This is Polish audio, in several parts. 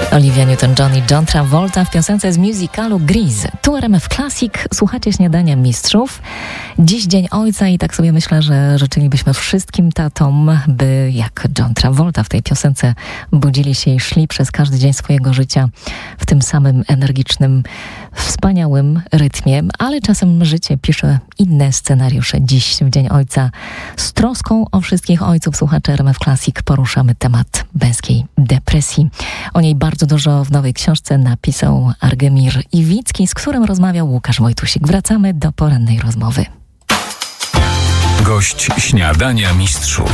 Olivia Newton-John i John Travolta w piosence z musicalu Grease. Tu RMF Classic, słuchacie Śniadania Mistrzów. Dziś Dzień Ojca i tak sobie myślę, że życzylibyśmy wszystkim tatom, by jak John Travolta w tej piosence budzili się i szli przez każdy dzień swojego życia w tym samym energicznym, wspaniałym rytmie, ale czasem życie pisze inne scenariusze. Dziś w Dzień Ojca z troską o wszystkich ojców słuchaczy RMF Classic poruszamy temat męskiej depresji. O niej bardzo dużo w nowej książce napisał Argemir Iwicki, z którym rozmawiał Łukasz Wojtusik. Wracamy do porannej rozmowy. Gość Śniadania Mistrzów.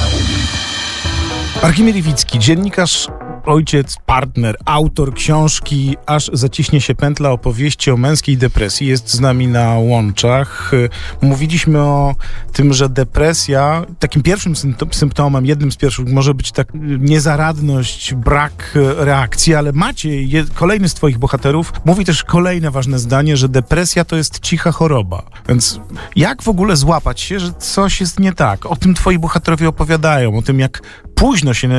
Argemir Iwicki, dziennikarz, ojciec, partner, autor książki Aż zaciśnie się pętla, opowieści o męskiej depresji, jest z nami na łączach. Mówiliśmy o tym, że depresja, takim pierwszym symptomem, jednym z pierwszych może być tak niezaradność, brak reakcji, ale Maciej, kolejny z twoich bohaterów, mówi też kolejne ważne zdanie, że depresja to jest cicha choroba. Więc jak w ogóle złapać się, że coś jest nie tak? O tym twoi bohaterowie opowiadają, o tym, jak późno się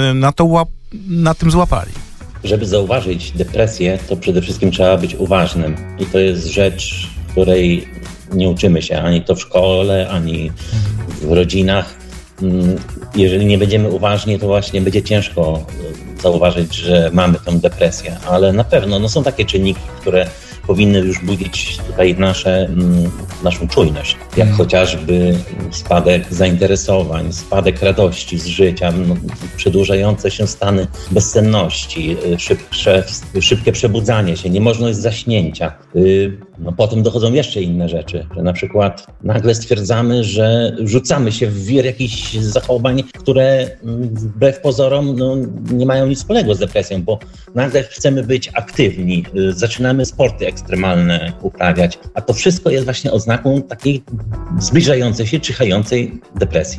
na tym złapali. Żeby zauważyć depresję, to przede wszystkim trzeba być uważnym. I to jest rzecz, której nie uczymy się ani to w szkole, ani w rodzinach. Jeżeli nie będziemy uważni, to właśnie będzie ciężko zauważyć, że mamy tę depresję. Ale na pewno są takie czynniki, które powinny już budzić tutaj naszą czujność, jak chociażby spadek zainteresowań, spadek radości z życia, przedłużające się stany bezsenności, szybkie przebudzanie się, niemożność zaśnięcia. Potem dochodzą jeszcze inne rzeczy, że na przykład nagle stwierdzamy, że rzucamy się w wir jakichś zachowań, które wbrew pozorom nie mają nic wspólnego z depresją, bo nagle chcemy być aktywni, zaczynamy sporty ekstremalne uprawiać, a to wszystko jest właśnie oznaką takiej zbliżającej się, czyhającej depresji.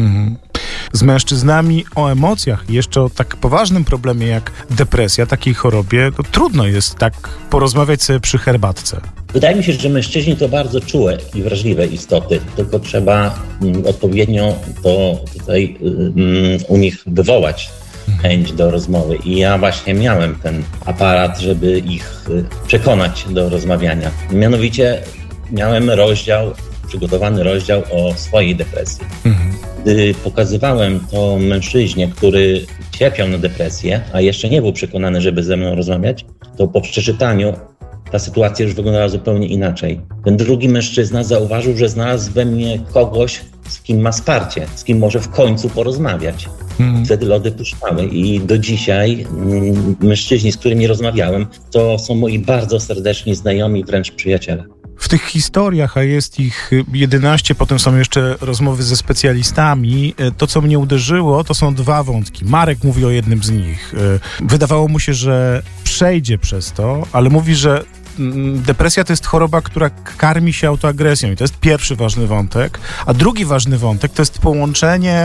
Z mężczyznami o emocjach, jeszcze o tak poważnym problemie jak depresja, takiej chorobie, to trudno jest tak porozmawiać sobie przy herbatce. Wydaje mi się, że mężczyźni to bardzo czułe i wrażliwe istoty, tylko trzeba odpowiednio to tutaj u nich wywołać chęć do rozmowy. I ja właśnie miałem ten aparat, żeby ich przekonać do rozmawiania. Mianowicie miałem przygotowany rozdział o swojej depresji. Gdy pokazywałem to mężczyźnie, który cierpiał na depresję, a jeszcze nie był przekonany, żeby ze mną rozmawiać, to po przeczytaniu ta sytuacja już wyglądała zupełnie inaczej. Ten drugi mężczyzna zauważył, że znalazł we mnie kogoś, z kim ma wsparcie, z kim może w końcu porozmawiać. Wtedy lody puszczały i do dzisiaj mężczyźni, z którymi rozmawiałem, to są moi bardzo serdeczni znajomi, wręcz przyjaciele. W tych historiach, a jest ich 11, potem są jeszcze rozmowy ze specjalistami, to co mnie uderzyło, to są dwa wątki. Marek mówi o jednym z nich. Wydawało mu się, że przejdzie przez to, ale mówi, że depresja to jest choroba, która karmi się autoagresją i to jest pierwszy ważny wątek. A drugi ważny wątek to jest połączenie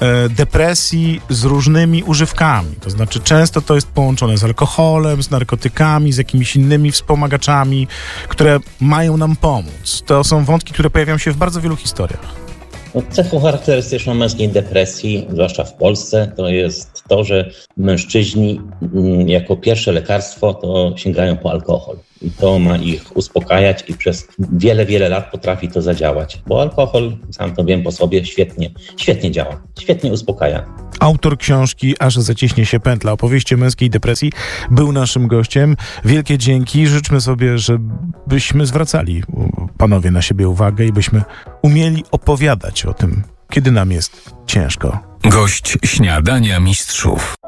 depresji z różnymi używkami. To znaczy często to jest połączone z alkoholem, z narkotykami, z jakimiś innymi wspomagaczami, które mają nam pomóc. To są wątki, które pojawiają się w bardzo wielu historiach. Cechą charakterystyczną męskiej depresji, zwłaszcza w Polsce, to jest to, że mężczyźni jako pierwsze lekarstwo to sięgają po alkohol. I to ma ich uspokajać i przez wiele, wiele lat potrafi to zadziałać. Bo alkohol, sam to wiem po sobie, świetnie działa, świetnie uspokaja. Autor książki Aż zaciśnie się pętla, opowieści o męskiej depresji, był naszym gościem. Wielkie dzięki. Życzmy sobie, żebyśmy zwracali, panowie, na siebie uwagę i byśmy umieli opowiadać o tym, kiedy nam jest ciężko. Gość Śniadania Mistrzów.